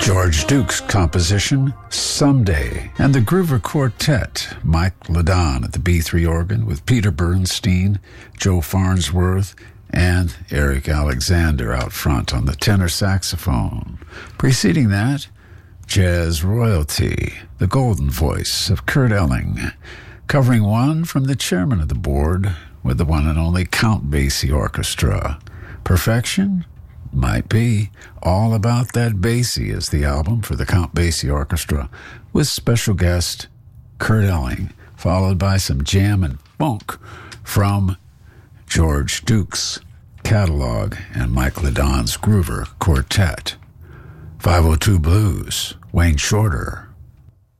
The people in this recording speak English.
George Duke's composition, Someday, and the Groover Quartet, Mike Ladon at the B3 organ with Peter Bernstein, Joe Farnsworth, and Eric Alexander out front on the tenor saxophone. Preceding that, Jazz Royalty, the golden voice of Kurt Elling, covering one from the chairman of the board with the one and only Count Basie Orchestra. Perfection? Might be. All About That Basie is the album for the Count Basie Orchestra, with special guest Kurt Elling, followed by some jam and funk from George Duke's catalog and Mike Ladon's Groover Quartet. 502 Blues, Wayne Shorter.